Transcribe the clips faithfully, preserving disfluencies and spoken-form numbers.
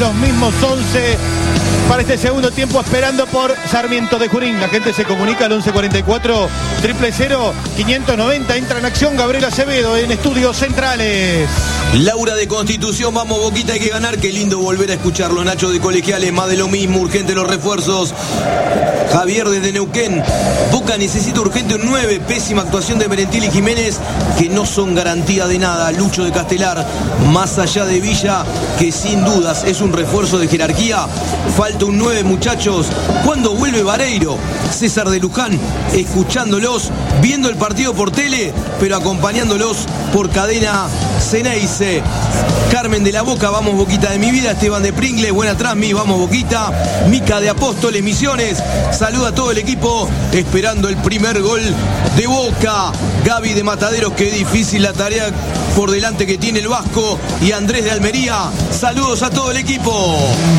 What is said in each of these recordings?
los mismos once para este segundo tiempo, esperando por Sarmiento de Junín. La gente se comunica al once cuarenta y cuatro, triple cero, quinientos noventa. Entra en acción Gabriel Acevedo en Estudios Centrales. Laura de Constitución, vamos Boquita, hay que ganar. Qué lindo volver a escucharlo. Nacho de Colegiales, más de lo mismo, urgente los refuerzos. Javier desde Neuquén, Boca necesita urgente un nueve. Pésima actuación de Merentiel y Jiménez, que no son garantía de nada. Lucho de Castelar, más allá de Villa, que sin dudas es un refuerzo de jerarquía. Falta un nueve, muchachos. ¿Cuándo vuelve Vareiro? César de Luján, escuchándolos, viendo el partido por tele, pero acompañándolos por cadena Ceneice. Carmen de la Boca, vamos Boquita de mi vida. Esteban de Pringle, buena transmi, vamos Boquita. Mica de Apóstoles, Misiones, saluda a todo el equipo, esperando el primer gol de Boca. Gaby de Mataderos, qué difícil la tarea por delante que tiene el Vasco. Y Andrés de Almería, saludos a todo el equipo.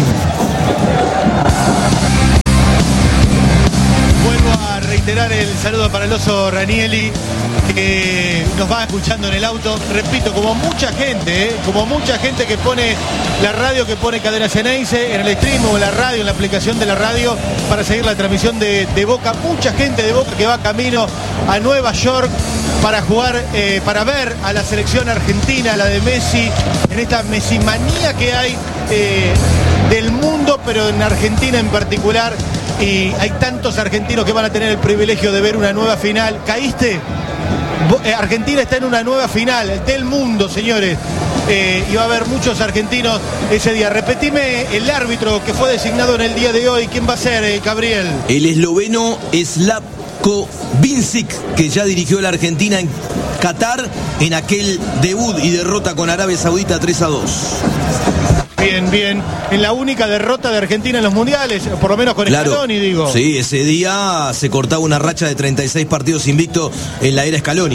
Vuelvo a reiterar el saludo para el Oso Ranieri, que nos va escuchando en el auto. Repito, como mucha gente, ¿eh? como mucha gente que pone la radio, que pone Cadena Ceneice en el stream o en la radio, en la aplicación de la radio, para seguir la transmisión de, de Boca. Mucha gente de Boca que va camino a Nueva York para jugar, eh, para ver a la selección argentina, la de Messi, en esta Messimanía que hay eh, del mundo, pero en Argentina en particular. Y hay tantos argentinos que van a tener el privilegio de ver una nueva final. ¿Caíste? Argentina está en una nueva final del mundo, señores. Eh, y va a haber muchos argentinos ese día. Repetime el árbitro que fue designado en el día de hoy. ¿Quién va a ser, eh, Gabriel? El esloveno Slavko Vincic, que ya dirigió a la Argentina en Qatar en aquel debut y derrota con Arabia Saudita tres a dos. Bien, bien. En la única derrota de Argentina en los mundiales, por lo menos con claro, Scaloni, digo. Sí, ese día se cortaba una racha de treinta y seis partidos invicto en la era Scaloni.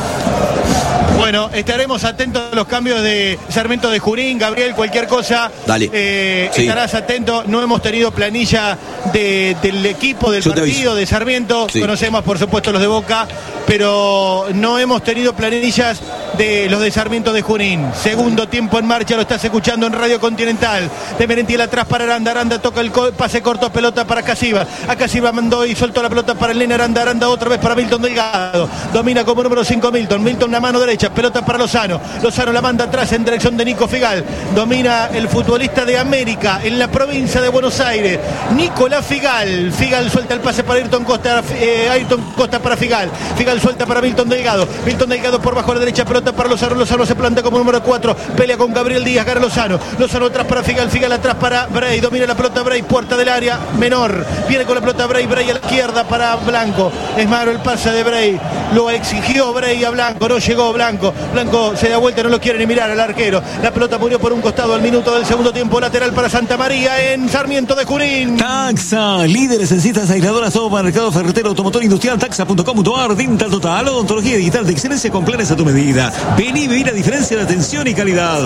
Bueno, estaremos atentos a los cambios de Sarmiento de Junín. Gabriel, cualquier cosa, Dale. Eh, sí. estarás atento. No hemos tenido planilla de, del equipo, del Yo partido, de Sarmiento. Sí. Conocemos, por supuesto, los de Boca, pero no hemos tenido planillas de los de Sarmiento de Junín. Segundo tiempo en marcha, lo estás escuchando en Radio Continental. De Merentiel atrás para Aranda. Aranda toca el co pase corto, pelota para Casiva. A Casiva mandó y soltó la pelota para el nene Aranda. Aranda otra vez para Milton Delgado. Domina como número cinco Milton. Milton la mano derecha. Pelota para Lozano. Lozano la manda atrás en dirección de Nico Figal. Domina el futbolista de América en la provincia de Buenos Aires. Nicolás Figal. Figal suelta el pase para Ayrton Costa. Eh, Ayrton Costa para Figal. Figal suelta para Milton Delgado. Milton Delgado por bajo a la derecha. Pelota para Lozano. Lozano se planta como número cuatro. Pelea con Gabriel Díaz. Gana Lozano. Lozano atrás para Figal. Figal atrás para Bray. Domina la pelota Bray. Puerta del área menor. Viene con la pelota Bray. Bray a la izquierda para Blanco. Es malo el pase de Bray. Lo exigió Bray a Blanco. No llegó Blanco. Blanco se da vuelta, no lo quiere ni mirar al arquero. La pelota murió por un costado al minuto del segundo tiempo. Lateral para Santa María en Sarmiento de Junín. Taxa, líderes en citas aisladoras, todo para mercado ferretero, automotor industrial, taxa punto com punto a r, Dental Total, odontología digital de excelencia con planes a tu medida. Vení y viví la diferencia de atención y calidad.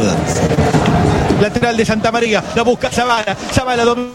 Lateral de Santa María, la busca Zavala. Zavala domina.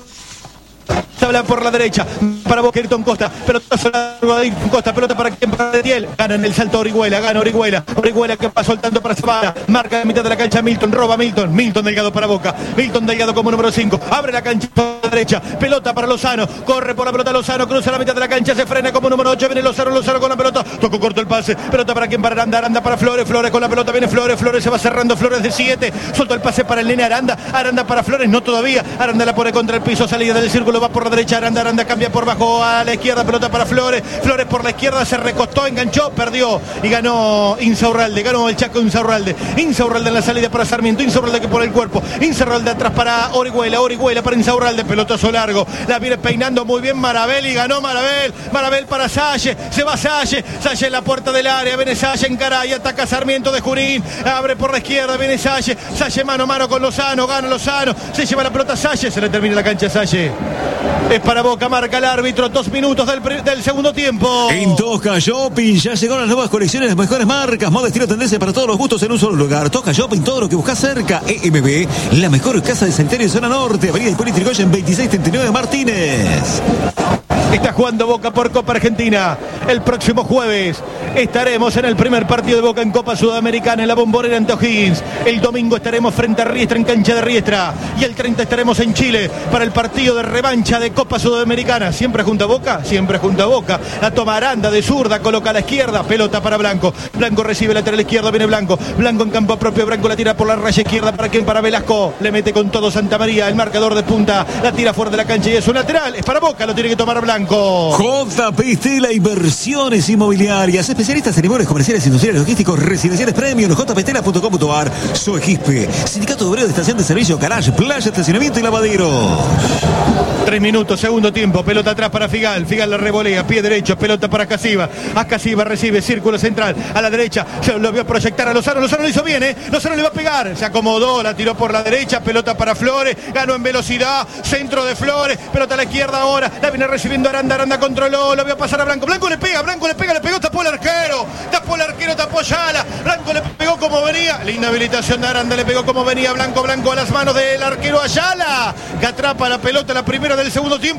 Habla por la derecha para Ayrton Costa, pelota largo de Ayrton Costa, pelota para quien, para Tiel, gana en el salto Orihuela, gana Orihuela, Orihuela que va soltando para Zavala, marca en mitad de la cancha Milton, roba Milton, Milton Delgado para Boca, Milton Delgado como número cinco, abre la cancha por la derecha, pelota para Lozano, corre por la pelota Lozano, cruza la mitad de la cancha, se frena como número ocho, viene Lozano, Lozano con la pelota, tocó corto el pase, pelota para quien, para Aranda, Aranda para Flores, Flores con la pelota, viene Flores, Flores se va cerrando, Flores de siete, suelta el pase para el nene Aranda, Aranda para Flores, no todavía, Aranda la pone contra el piso, salida del círculo, va por la derecha, Aranda, Aranda cambia por bajo a la izquierda, pelota para Flores, Flores por la izquierda, se recostó, enganchó, perdió y ganó Insaurralde, ganó el Chaco Insaurralde, Insaurralde en la salida para Sarmiento, Insaurralde que por el cuerpo, Insaurralde atrás para Orihuela, Orihuela para Insaurralde, pelotazo largo, la viene peinando muy bien Marabel y ganó Marabel, Marabel para Salle, se va Salle, Salle en la puerta del área, viene Salle en cara y ataca Sarmiento de Junín, abre por la izquierda, viene Salle, Salle mano a mano con Lozano, gana Lozano, se lleva la pelota Salle, se le termina la cancha Salle. Es para Boca, marca el árbitro, dos minutos del, del segundo tiempo. En Tosca Shopping ya llegaron las nuevas colecciones, las mejores marcas, moda, estilo, tendencia para todos los gustos en un solo lugar. Tosca Shopping, todo lo que buscas cerca. E M B, la mejor casa de sanitario en zona norte, avenida Hipólito Yrigoyen veintiséis treinta y nueve Martínez. Está jugando Boca por Copa Argentina. El próximo jueves estaremos en el primer partido de Boca en Copa Sudamericana en la Bombonera ante O'Higgins. El domingo estaremos frente a Riestra en cancha de Riestra. Y el treinta estaremos en Chile para el partido de revancha de Copa Sudamericana. Siempre junto a Boca, siempre junto a Boca. La toma Aranda de zurda, coloca a la izquierda, pelota para Blanco. Blanco recibe lateral izquierdo, viene Blanco. Blanco en campo propio, Blanco la tira por la raya izquierda. ¿Para quién? Para Velasco. Le mete con todo Santa María, el marcador de punta. La tira fuera de la cancha y es un lateral. Es para Boca, lo tiene que tomar Blanco. J P Estela Inversiones Inmobiliarias, especialistas en inmuebles comerciales, industriales, logísticos, residenciales premium, j p estela punto com punto a r. Soegispe, Sindicato Obrero de Estación de Servicio, Garage, Playa, Estacionamiento y Lavadero. Tres minutos, segundo tiempo, pelota atrás para Figal, Figal la revolea, pie derecho, pelota para Casiva, a Casiva recibe, círculo central, a la derecha, se lo vio proyectar a Lozano, Lozano lo hizo bien, ¿eh? Lozano le va a pegar, se acomodó, la tiró por la derecha, pelota para Flores, ganó en velocidad, centro de Flores, pelota a la izquierda ahora, la viene recibiendo Aranda, Aranda controló, lo vio pasar a Blanco, Blanco le pega, Blanco le pega, le pegó, tapó el arquero, tapó el arquero, tapó Yala, Blanco le pegó como venía, linda habilitación de Aranda, le pegó como venía, Blanco, Blanco a las manos del arquero Ayala, que atrapa la pelota, la primera del segundo tiempo.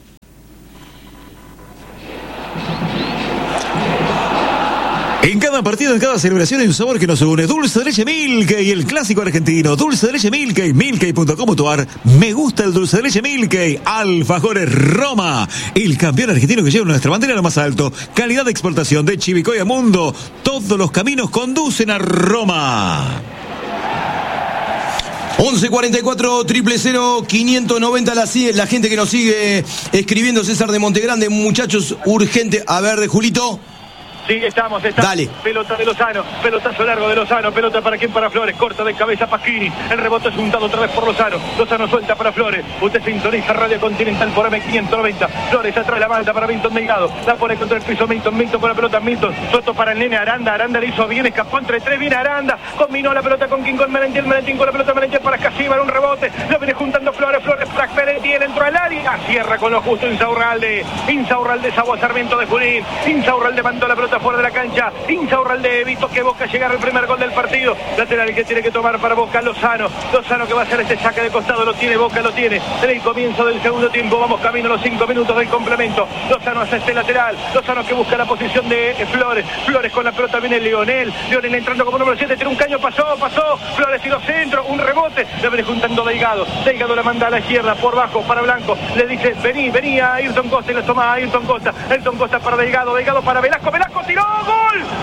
En cada partido, en cada celebración hay un sabor que nos une. Dulce de leche Milkey, el clásico argentino. Dulce de leche Milkey, milkey punto com punto a r. Me gusta el dulce de leche Milkey. Alfajores Roma, el campeón argentino que lleva nuestra bandera a lo más alto. Calidad de exportación de Chivicoy a Mundo. Todos los caminos conducen a Roma. once cuarenta y cuatro, cero cero, quinientos noventa la, la gente que nos sigue escribiendo. César de Montegrande, muchachos, urgente. A ver, Julito. Sí, estamos, estamos. Dale. Pelota de Lozano, pelotazo largo de Lozano, pelota para quién, para Flores, corta de cabeza Pasquini, el rebote es untado otra vez por Lozano, Lozano suelta para Flores, usted sintoniza Radio Continental por M quinientos noventa, Flores atrás la manda para Milton Delgado, la pone contra el piso Milton, Milton con la pelota, Milton, Soto para el nene Aranda, Aranda le hizo bien, escapó entre tres, viene Aranda, combinó la pelota con King, con Merentiel, Merentiel con la pelota, Merentiel para Casiva, un rebote, lo viene juntando Flores, Flores para Merentiel, entró al área, cierra con lo justo Insaurralde, Insaurralde, Sagua Sarmiento de Junín, Insaurralde mandó la pelota fuera de la cancha, Insaurralde evitó que Boca llegara al primer gol del partido, lateral que tiene que tomar para Boca Lozano, Lozano que va a hacer este saque de costado, lo tiene Boca, lo tiene, en el comienzo del segundo tiempo, vamos camino a los cinco minutos del complemento, Lozano hace este lateral, Lozano que busca la posición de Flores, Flores con la pelota viene Leonel, Leonel entrando como número siete, tiene un caño, pasó, pasó, Flores tiró centro, un rebote, le viene juntando Delgado, Delgado la manda a la izquierda, por bajo, para Blanco, le dice, vení, vení a Ayrton Costa y le toma a Ayrton Costa, Ayrton Costa para Delgado, Delgado para Velasco, Velasco tiró, ¡gol!